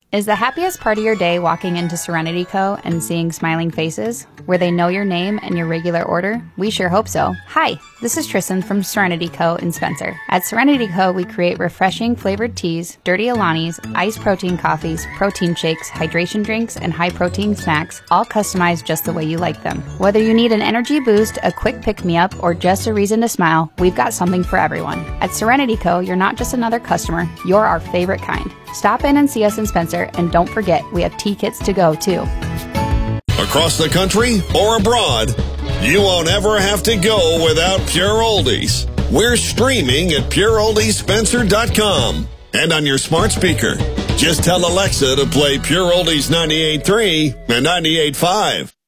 Is the happiest part of your day walking into Serenity Co. and seeing smiling faces? Where they know your name and your regular order? We sure hope so. Hi, this is Tristan from Serenity Co. in Spencer. At Serenity Co., we create refreshing flavored teas, dirty Alanis, iced protein coffees, protein shakes, hydration drinks, and high-protein snacks, all customized just the way you like them. Whether you need an energy boost, a quick pick-me-up, or just a reason to smile, we've got something for everyone. At Serenity Co., you're not just another customer, you're our favorite kind. Stop in and see us in Spencer, and don't forget, we have tea kits to go, too. Across the country or abroad, you won't ever have to go without Pure Oldies. We're streaming at pureoldiespencer.com and on your smart speaker. Just tell Alexa to play Pure Oldies 98.3 and 98.5.